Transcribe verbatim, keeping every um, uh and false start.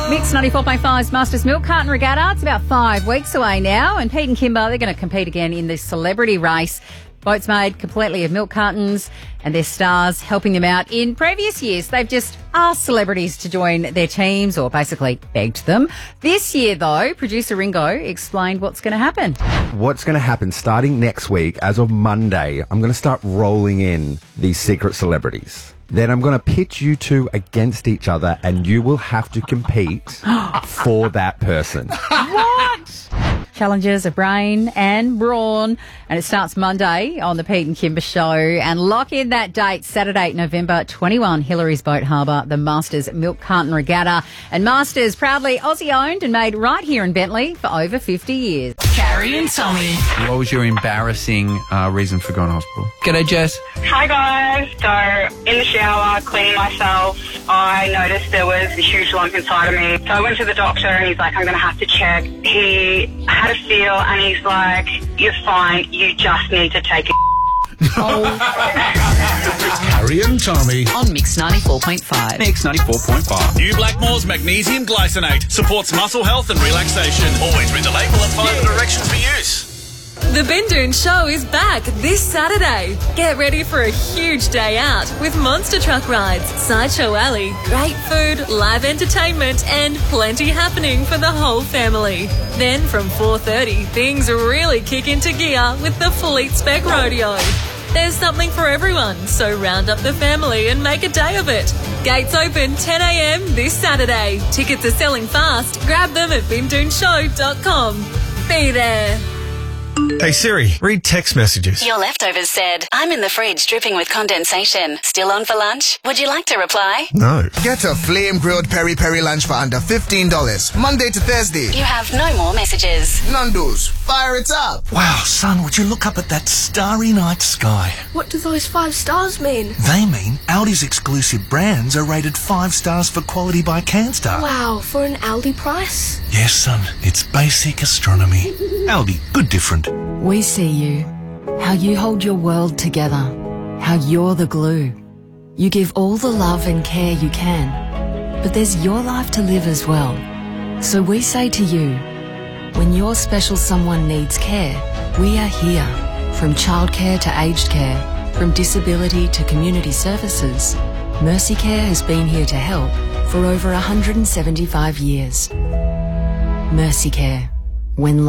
Mix ninety-four point five's Masters Milk Carton Regatta. It's about five weeks away now, and Pete and Kimber, they're going to compete again in the celebrity race. Boats made completely of milk cartons, and their stars helping them out. In previous years, they've just asked celebrities to join their teams, or basically begged them. This year, though, producer Ringo explained what's going to happen. What's going to happen starting next week, as of Monday, I'm going to start rolling in these secret celebrities. Then I'm going to pitch you two against each other, and you will have to compete for that person. What? Challenges are Brain and Brawn, and it starts Monday on the Pete and Kimber Show. And lock in that date, Saturday, November twenty-first, Hillary's Boat Harbour, the Masters Milk Carton Regatta. And Masters, proudly Aussie-owned and made right here in Bentley for over fifty years. Carrie and Tommy. What was your embarrassing uh, reason for going to hospital? G'day, Jess. Hi guys. So in the shower, cleaning myself, I noticed there was a huge lump inside of me. So I went to the doctor and he's like, I'm going to have to check. He had a feel and he's like, you're fine, you just need to take a Carrie and Tommy. On Mix ninety-four point five. Mix ninety-four point five. New Blackmore's Magnesium Glycinate supports muscle health and relaxation. Always read the label and follow the directions for use. The Bindoon Show is back this Saturday. Get ready for a huge day out with monster truck rides, Sideshow Alley, great food, live entertainment and plenty happening for the whole family. Then from four thirty, things really kick into gear with the Fleet Spec Rodeo. There's something for everyone, so round up the family and make a day of it. Gates open ten a.m. this Saturday. Tickets are selling fast. Grab them at bindoon show dot com. Be there. Hey Siri, read text messages. Your leftovers said, I'm in the fridge dripping with condensation. Still on for lunch? Would you like to reply? No. Get a flame grilled peri peri lunch for under fifteen dollars. Monday to Thursday. You have no more messages. Nando's, fire it up. Wow, son, would you look up at that starry night sky? What do those five stars mean? They mean Aldi's exclusive brands are rated five stars for quality by CanStar. Wow, for an Aldi price? Yes, son, it's basic astronomy. Aldi, good different. We see you, how you hold your world together, how you're the glue. You give all the love and care you can, but there's your life to live as well. So we say to you, when your special someone needs care, we are here. From childcare to aged care, from disability to community services, Mercy Care has been here to help for over one hundred seventy-five years. Mercy Care. When